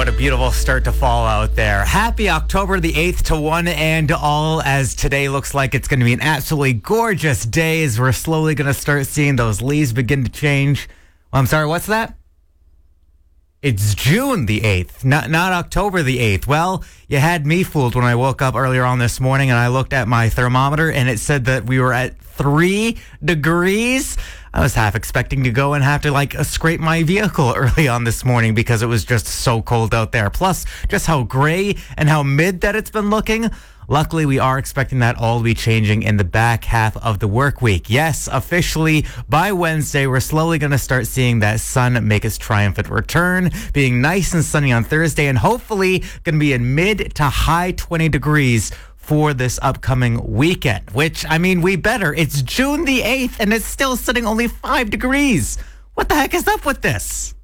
what a beautiful start to fall out there. Happy October the 8th to one and all, as today looks like it's going to be an absolutely gorgeous day as we're slowly going to start seeing those leaves begin to change. I'm sorry, what's that? It's June the 8th, not October the 8th. Well, you had me fooled when I woke up earlier on this morning and I looked at my thermometer and it said that we were at 3 degrees. I was half expecting to go and have to scrape my vehicle early on this morning because it was just so cold out there. Plus, just how gray and how mid that it's been looking. Luckily, we are expecting that all to be changing in the back half of the work week. Yes, officially, by Wednesday, we're slowly going to start seeing that sun make its triumphant return, being nice and sunny on Thursday, and hopefully going to be in mid to high 20 degrees for this upcoming weekend, which, we better. It's June the 8th, and it's still sitting only 5 degrees. What the heck is up with this?